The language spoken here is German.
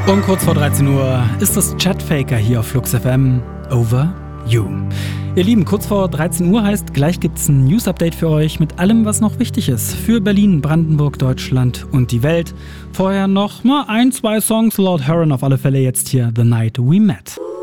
Und kurz vor 13 Uhr ist das Chatfaker hier auf Flux FM. Over You. Ihr Lieben, kurz vor 13 Uhr heißt, gleich gibt's ein News-Update für euch mit allem, was noch wichtig ist. Für Berlin, Brandenburg, Deutschland und die Welt. Vorher noch mal 1, 2 Songs laut Heron, auf alle Fälle jetzt hier The Night We Met.